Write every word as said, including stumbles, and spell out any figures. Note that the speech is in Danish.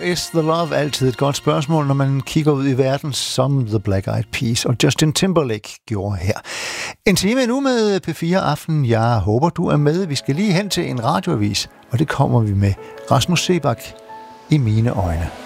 Where is the love? Altid et godt spørgsmål, når man kigger ud i verden, som The Black Eyed Peas og Justin Timberlake gjorde her. En time nu med P fire Aften. Jeg håber, du er med. Vi skal lige hen til en radioavis, og det kommer vi med. Rasmus Seebach, I mine øjne.